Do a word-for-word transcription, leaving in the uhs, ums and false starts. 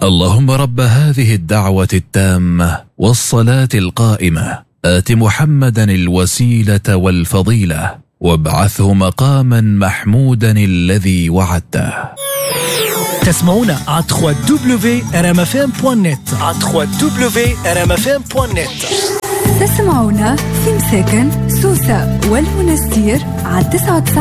اللهم رب هذه الدعوة التامة والصلاة القائمة آت محمدا الوسيلة والفضيلة وابعثه مقاما محمودا الذي وعدته. تسمعونا على دبليو دبليو دبليو دوت ار ام اف ام دوت نت على دبليو دبليو دبليو دوت ار ام اف ام دوت نت. تسمعونا في مساكن سوسة والمنستير على تسعة